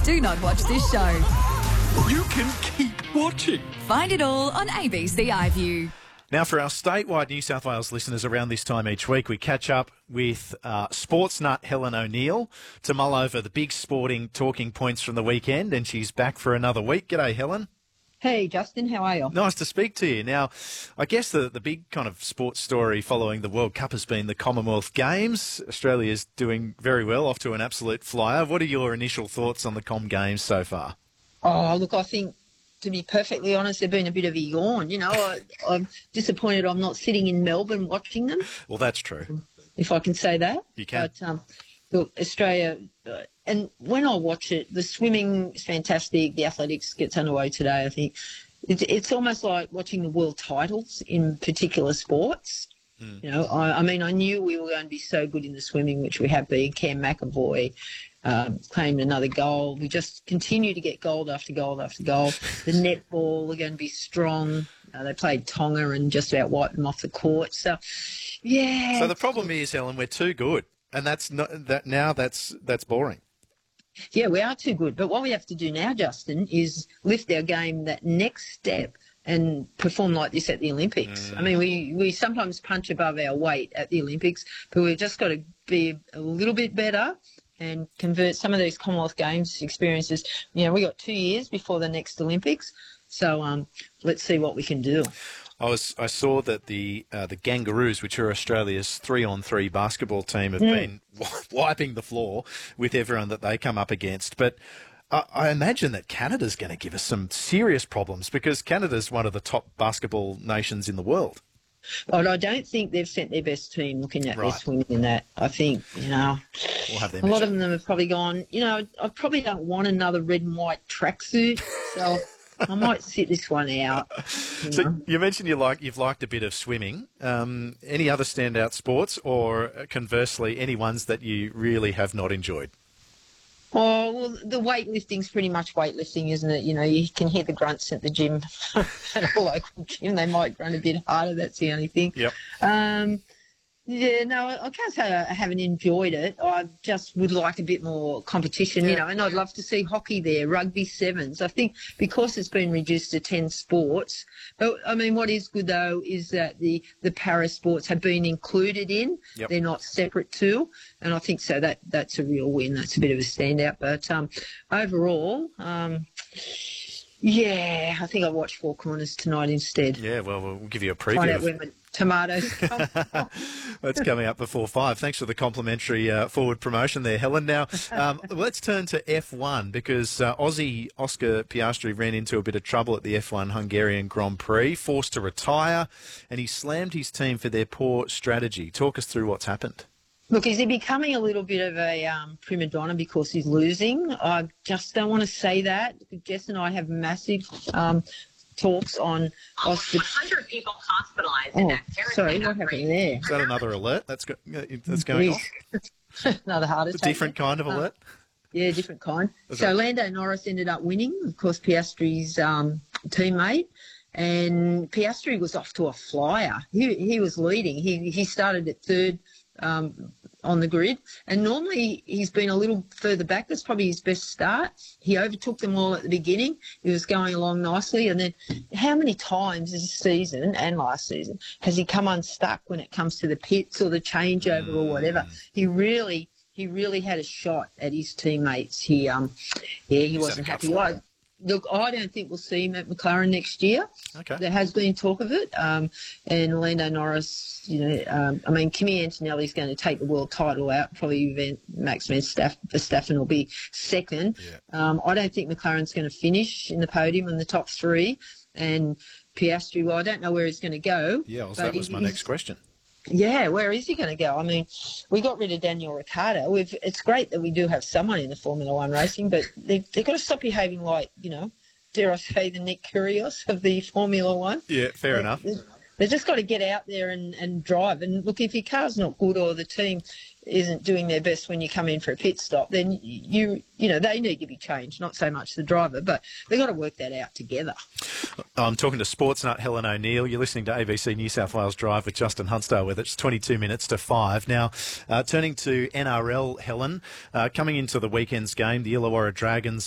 Do not watch this show. You can keep watching. Find it all on ABC iView. Now, for our statewide New South Wales listeners around this time each week, we catch up with sports nut Helen O'Neill to mull over the big sporting talking points from the weekend, and she's back for another week. G'day, Helen. Hey, Justin, how are you? Nice to speak to you. Now, I guess the big kind of sports story following the World Cup has been the Commonwealth Games. Australia's doing very well, off to an absolute flyer. What are your initial thoughts on the Com Games so far? Oh, look, I think, to be perfectly honest, they've been a bit of a yawn. You know, I'm disappointed I'm not sitting in Melbourne watching them. Well, that's true. If I can say that. You can. But, look, Australia, and when I watch it, the swimming is fantastic. The athletics gets underway today, I think. It's almost like watching the world titles in particular sports. You know, I mean, I knew we were going to be so good in the swimming, which we have been. Cam McAvoy claimed another gold. We just continue to get gold after gold after gold. The netball are going to be strong. They played Tonga and just about wiped them off the court. So, yeah. So the problem is, Helen, we're too good, and that's boring. Yeah, we are too good. But what we have to do now, Justin, is lift our game that next step and perform like this at the Olympics. I mean, we sometimes punch above our weight at the Olympics, but we've just got to be a little bit better and convert some of these Commonwealth Games experiences. You know, we got 2 years before the next Olympics, so let's see what we can do. I saw that the Gangaroos, which are Australia's 3-on-3 basketball team, have been wiping the floor with everyone that they come up against. But I imagine that Canada's going to give us some serious problems because Canada's one of the top basketball nations in the world. But I don't think they've sent their best team looking at their swimming in that. I think, you know, a lot of them have probably gone, you know, I probably don't want another red and white tracksuit, so I might sit this one out. So you mentioned you've liked a bit of swimming. Any other standout sports, or conversely, any ones that you really have not enjoyed? Oh, well, the weightlifting's pretty much weightlifting, isn't it? You know, you can hear the grunts at the gym, at a local gym. They might run a bit harder. That's the only thing. Yep. Yeah, no, I can't say I haven't enjoyed it. I just would like a bit more competition, you know, and I'd love to see hockey there, rugby sevens. I think because it's been reduced to 10 sports, but I mean, what is good though is that the para sports have been included in. Yep. They're not separate too, and I think so that's a real win. That's a bit of a standout. But overall, yeah, I think I'll watch Four Corners tonight instead. Yeah, well, we'll give you a preview. Find out where my tomatoes come from. That's coming up before 5. Thanks for the complimentary forward promotion there, Helen. Now, let's turn to F1 because Aussie Oscar Piastri ran into a bit of trouble at the F1 Hungarian Grand Prix, forced to retire, and he slammed his team for their poor strategy. Talk us through what's happened. Look, is he becoming a little bit of a prima donna because he's losing? I just don't want to say that. Jess and I have massive talks on Oscar. 100 people hospitalized in that territory. Sorry, what happened there? Is that another alert that's going off? Another heart attack. A different kind of alert? Yeah, different kind. So Lando Norris ended up winning, of course, Piastri's teammate. And Piastri was off to a flyer. He was leading. He started at third on the grid, and normally he's been a little further back. That's probably his best start. He overtook them all at the beginning. He was going along nicely, and then how many times this season and last season has he come unstuck when it comes to the pits or the changeover or whatever? He really had a shot at his teammates. He wasn't happy. Look, I don't think we'll see him at McLaren next year. Okay. There has been talk of it. And Lando Norris, you know, I mean, Kimi Antonelli's going to take the world title out. Probably Max Verstappen will be second. Yeah. I don't think McLaren's going to finish in the podium in the top 3. And Piastri, well, I don't know where he's going to go. Yeah, well, that was my next question. Yeah, where is he going to go? I mean, we got rid of Daniel Ricciardo. It's great that we do have someone in the Formula One racing, but they've got to stop behaving like, you know, dare I say, the Nick Kyrgios of the Formula One. Yeah, fair enough. They've just got to get out there and drive. And look, if your car's not good or the team isn't doing their best when you come in for a pit stop, then you know they need to be changed. Not so much the driver, but they've got to work that out together. I'm talking to sports nut Helen O'Neill. You're listening to ABC New South Wales Drive with Justin Huntsdale with it. It's 22 minutes to 5. Now, turning to NRL, Helen, coming into the weekend's game, the Illawarra Dragons